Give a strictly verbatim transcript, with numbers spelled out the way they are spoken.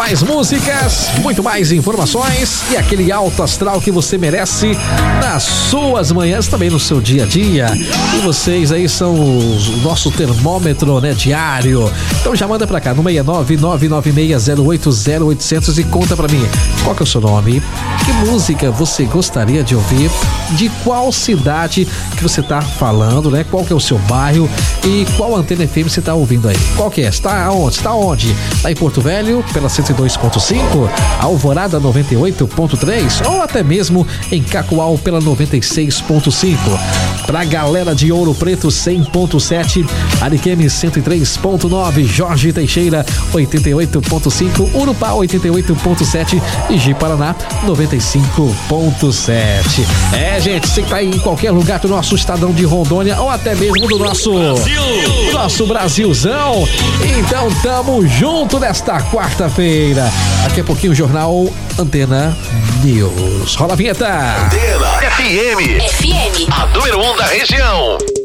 mais músicas, muito mais informações e aquele alto astral que você merece nas suas manhãs, também no seu dia a dia. E vocês aí são os, o nosso termômetro, né, diário. Então já manda pra cá no seis nove nove nove seis zero oito zero oito zero zero e conta pra mim qual que é o seu nome, que música você gostaria de ouvir, de qual cidade que você tá falando, né? Qual que é o seu bairro e qual Antena F M você tá ouvindo aí? Qual que é? Está onde? Está onde? Tá em Porto Velho, pela cento e dois ponto cinco, Alvorada noventa e oito ponto três ou até mesmo em Cacoal pela noventa e seis ponto cinco. Pra galera de Ouro Preto cem ponto sete, Ariquemes cento e três ponto nove, Jorge Teixeira oitenta e oito ponto cinco, Urupá oitenta e oito ponto sete e Ji Paraná noventa e cinco ponto sete. É, gente, você que tá aí em qualquer lugar do nosso estadão de Rondônia ou até mesmo do nosso Brasil. Nosso Brasilzão. Então tamo junto nesta quarta-feira. Daqui a pouquinho o jornal Antena News. Rola a vinheta. Antena F M. F M. A número um da região.